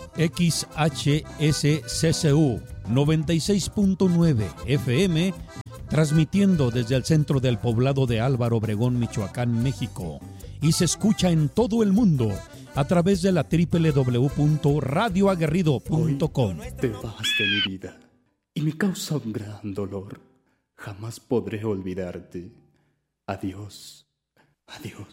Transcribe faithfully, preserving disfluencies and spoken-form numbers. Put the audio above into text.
X H S C C U noventa y seis punto nueve F M, transmitiendo desde el centro del poblado de Álvaro Obregón, Michoacán, México, y se escucha en todo el mundo a través de la doble u doble u doble u punto radio aguerrido punto com. Te vas de mi vida y me causa un gran dolor. Jamás podré olvidarte. Adiós, adiós.